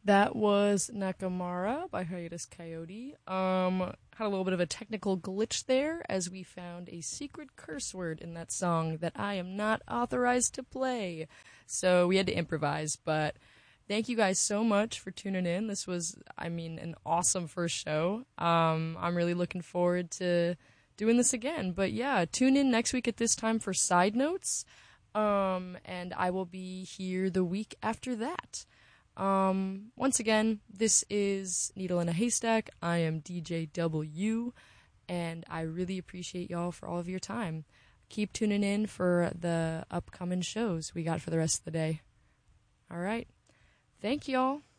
That was Nakamara by Hiatus Coyote. Had a little bit of a technical glitch there as we found a secret curse word in that song that I am not authorized to play. So we had to improvise, but thank you guys so much for tuning in. This was, an awesome first show. I'm really looking forward to doing this again. But yeah, tune in next week at this time for Side Notes. And I will be here the week after that. Once again, this is Needle in a Haystack. I am DJW, and I really appreciate y'all for all of your time. Keep tuning in for the upcoming shows we got for the rest of the day. All right. Thank y'all.